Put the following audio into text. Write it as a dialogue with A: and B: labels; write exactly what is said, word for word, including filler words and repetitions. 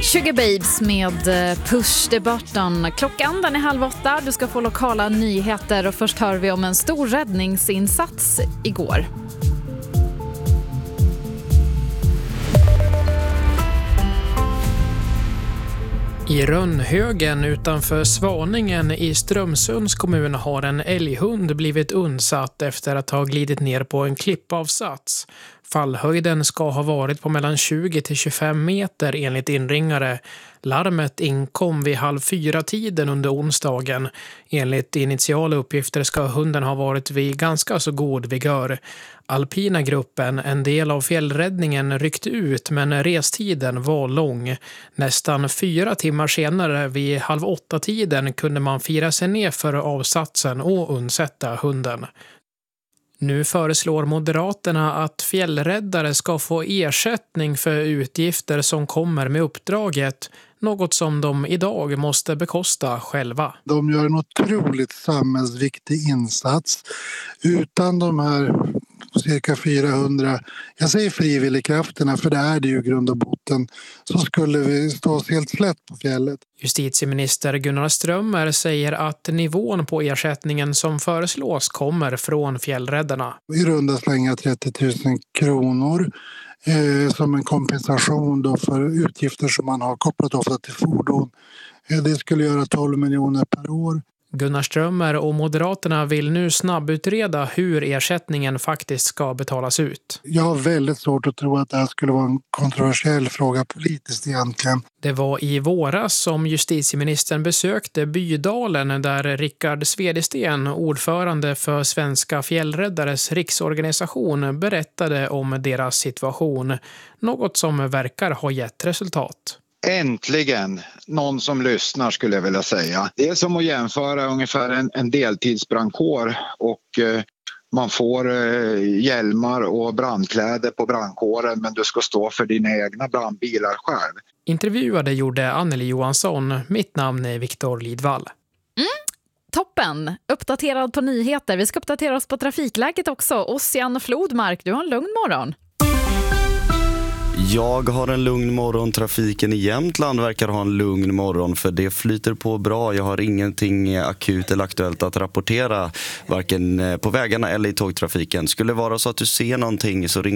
A: Sugar Babes med Push the Button. Klockan den är halv åtta. Du ska få lokala nyheter och först hör vi om en stor räddningsinsats igår.
B: I Rönnhögen utanför Svaningen i Strömsunds kommun har en älghund blivit undsatt efter att ha glidit ner på en klippavsats. Fallhöjden ska ha varit på mellan tjugo till tjugofem meter enligt inringare. Larmet inkom vid halv fyra tiden under onsdagen. Enligt initiala uppgifter ska hunden ha varit vid ganska så god vigör. Alpina gruppen, en del av fjällräddningen, ryckte ut men restiden var lång. Nästan fyra timmar senare vid halv åtta tiden kunde man fira sig ner för avsatsen och undsätta hunden. Nu föreslår Moderaterna att fjällräddare ska få ersättning för utgifter som kommer med uppdraget, något som de idag måste bekosta själva.
C: De gör en otroligt samhällsviktig insats. Utan de här cirka fyrahundra, jag säger frivilligkrafterna för det är det ju grund och botten, så skulle vi stå oss helt slätt på fjället.
B: Justitieminister Gunnar Strömmer säger att nivån på ersättningen som föreslås kommer från fjällräddarna.
C: I runda slängar trettio tusen kronor eh, som en kompensation då för utgifter som man har kopplat ofta till fordon. Eh, det skulle göra tolv miljoner per år.
B: Gunnar Strömmer och Moderaterna vill nu snabbutreda hur ersättningen faktiskt ska betalas ut.
C: Jag har väldigt svårt att tro att det här skulle vara en kontroversiell fråga politiskt egentligen.
B: Det var i våras som justitieministern besökte Bydalen där Rickard Svedisten, ordförande för Svenska fjällräddares riksorganisation, berättade om deras situation. Något som verkar ha gett resultat.
D: Äntligen någon som lyssnar skulle jag vilja säga. Det är som att jämföra ungefär en, en deltidsbrandkår och eh, man får eh, hjälmar och brandkläder på brandkåren men du ska stå för dina egna brandbilar själv.
B: Intervjuade gjorde Anneli Johansson. Mitt namn är Viktor Lidvall.
A: Mm. Toppen! Uppdaterad på nyheter. Vi ska uppdatera oss på trafikläget också. Ossian Flodmark, du har en lugn morgon.
E: Jag har en lugn morgon. Trafiken i Jämtland verkar ha en lugn morgon för det flyter på bra. Jag har ingenting akut eller aktuellt att rapportera varken på vägarna eller i tågtrafiken. Skulle det vara så att du ser någonting så ring